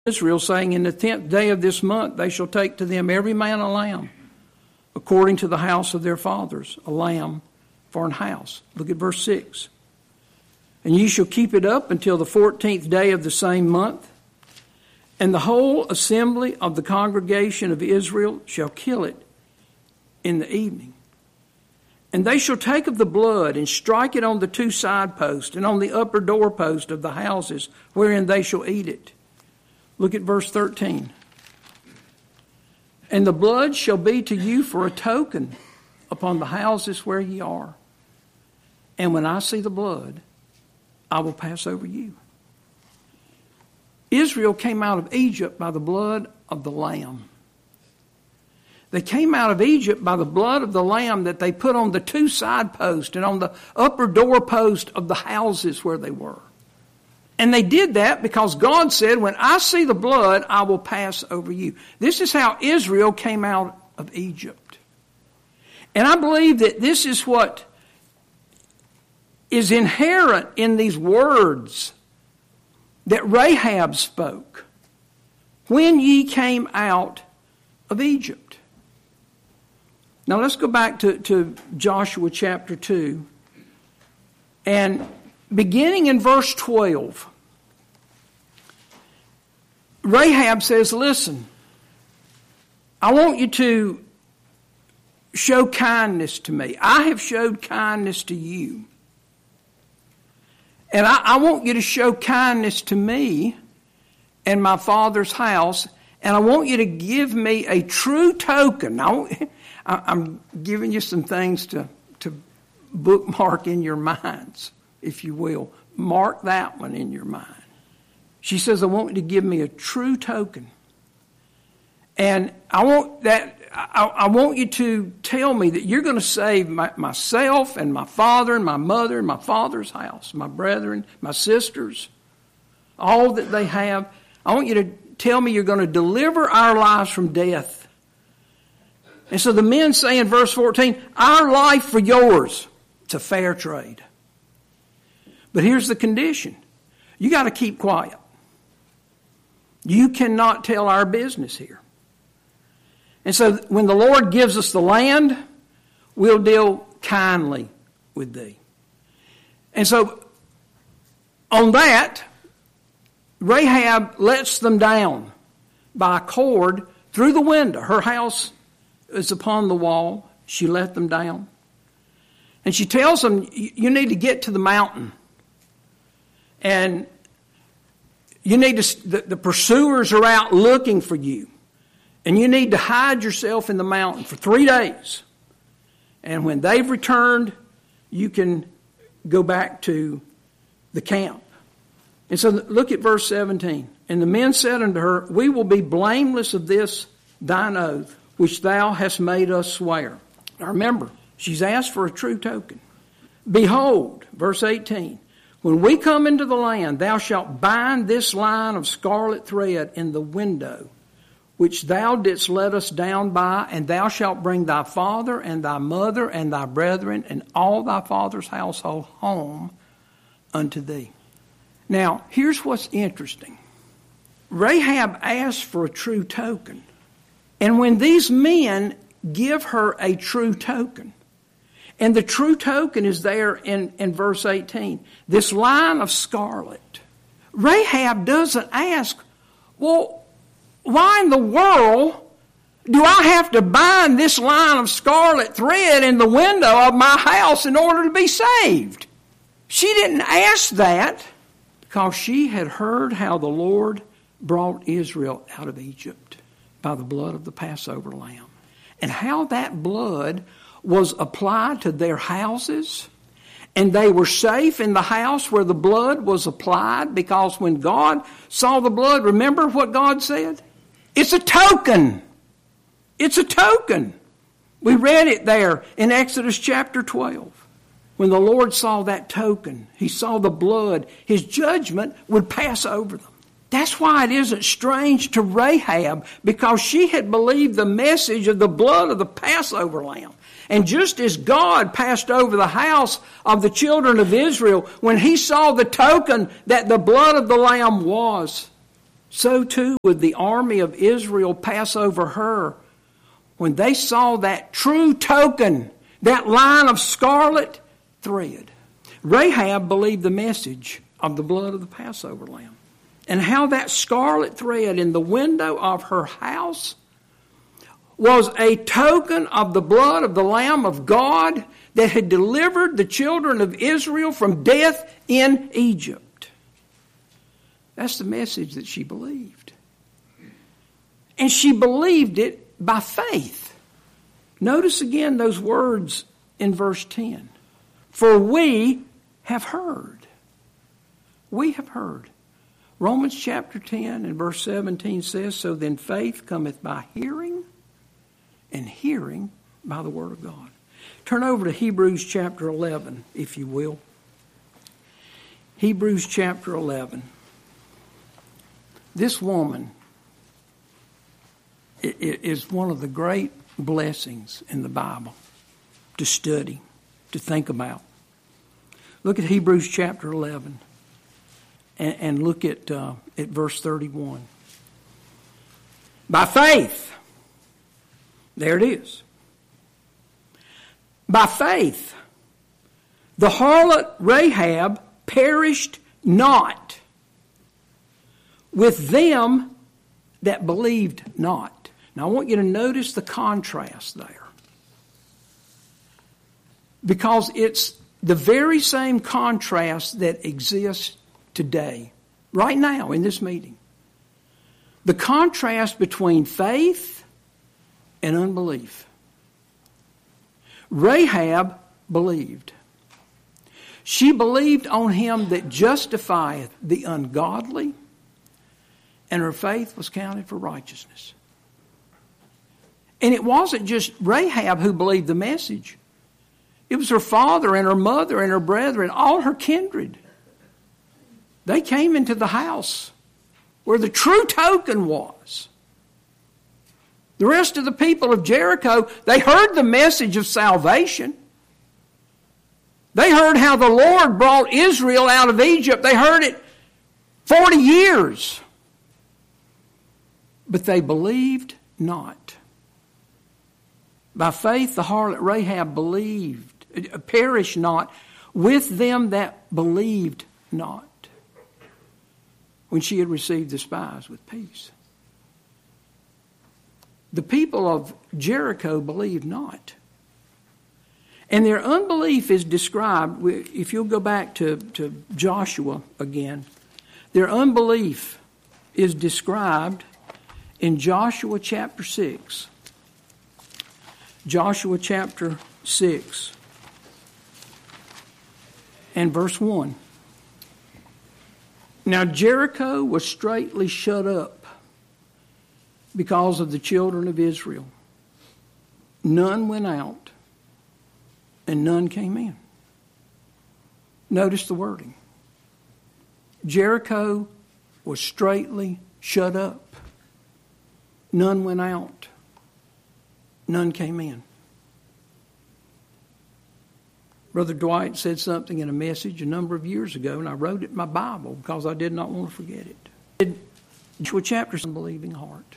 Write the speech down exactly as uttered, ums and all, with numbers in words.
Israel, saying, in the tenth day of this month they shall take to them every man a lamb, according to the house of their fathers, a lamb for an house. Look at verse six. And ye shall keep it up until the fourteenth day of the same month, and the whole assembly of the congregation of Israel shall kill it in the evening. And they shall take of the blood and strike it on the two side posts and on the upper doorpost of the houses wherein they shall eat it. Look at verse thirteen. And the blood shall be to you for a token upon the houses where ye are. And when I see the blood, I will pass over you. Israel came out of Egypt by the blood of the Lamb. They came out of Egypt by the blood of the Lamb that they put on the two side posts and on the upper doorpost of the houses where they were. And they did that because God said, when I see the blood, I will pass over you. This is how Israel came out of Egypt. And I believe that this is what is inherent in these words that Rahab spoke. When ye came out of Egypt. Now let's go back to, to Joshua chapter two. And beginning in verse twelve, Rahab says, listen, I want you to show kindness to me. I have showed kindness to you. And I, I want you to show kindness to me and my father's house. And I want you to give me a true token. Now, I, I'm giving you some things to, to bookmark in your minds, if you will. Mark that one in your mind. She says, I want you to give me a true token. And I want that. I, I want you to tell me that you're going to save my, myself and my father and my mother and my father's house, my brethren, my sisters, all that they have. I want you to tell me you're going to deliver our lives from death. And so the men say in verse fourteen, our life for yours. It's a fair trade. But here's the condition. You got to keep quiet. You cannot tell our business here. And so when the Lord gives us the land, we'll deal kindly with thee. And so on that, Rahab lets them down by a cord through the window. Her house is upon the wall. She let them down. And she tells them, you need to get to the mountain. And you need to, the, the pursuers are out looking for you. And you need to hide yourself in the mountain for three days. And when they've returned, you can go back to the camp. And so look at verse seventeen. And the men said unto her, we will be blameless of this thine oath, which thou hast made us swear. Now remember, she's asked for a true token. Behold, verse eighteen. When we come into the land, thou shalt bind this line of scarlet thread in the window, which thou didst let us down by, and thou shalt bring thy father and thy mother and thy brethren and all thy father's household home unto thee. Now, here's what's interesting. Rahab asked for a true token. And when these men give her a true token, and the true token is there in, in verse eighteen, this line of scarlet, Rahab doesn't ask, well, why in the world do I have to bind this line of scarlet thread in the window of my house in order to be saved? She didn't ask that because she had heard how the Lord brought Israel out of Egypt by the blood of the Passover lamb, and how that blood was applied to their houses. And they were safe in the house where the blood was applied, because when God saw the blood, remember what God said? It's a token. It's a token. We read it there in Exodus chapter twelve. When the Lord saw that token, he saw the blood, his judgment would pass over them. That's why it isn't strange to Rahab, because she had believed the message of the blood of the Passover lamb. And just as God passed over the house of the children of Israel when he saw the token that the blood of the lamb was, So too would the army of Israel pass over her when they saw that true token, that line of scarlet thread. Rahab believed the message of the blood of the Passover lamb, and how that scarlet thread in the window of her house was a token of the blood of the Lamb of God that had delivered the children of Israel from death in Egypt. That's the message that she believed. And she believed it by faith. Notice again those words in verse ten. For we have heard. We have heard. Romans chapter ten and verse seventeen says, so then faith cometh by hearing, and hearing by the word of God. Turn over to Hebrews chapter eleven, if you will. Hebrews chapter eleven. This woman is one of the great blessings in the Bible to study, to think about. Look at Hebrews chapter eleven and, and look at, uh, at verse thirty-one. By faith, there it is. By faith, the harlot Rahab perished not with them that believed not. Now I want you to notice the contrast there. Because it's the very same contrast that exists today, right now in this meeting. The contrast between faith and unbelief. Rahab believed. She believed on him that justifieth the ungodly, and her faith was counted for righteousness. And it wasn't just Rahab who believed the message. It was her father and her mother and her brethren, all her kindred. They came into the house where the true token was. The rest of the people of Jericho, they heard the message of salvation. They heard how the Lord brought Israel out of Egypt. They heard it forty years. But they believed not. By faith, the harlot Rahab believed, perished not with them that believed not, when she had received the spies with peace. The people of Jericho believed not. And their unbelief is described, if you'll go back to, to Joshua again, their unbelief is described in Joshua chapter six. Joshua chapter six and verse one. Now Jericho was straitly shut up because of the children of Israel. None went out and none came in. Notice the wording. Jericho was straitly shut up. None went out. None came in. Brother Dwight said something in a message a number of years ago, and I wrote it in my Bible because I did not want to forget it. Joshua chapter, unbelieving heart.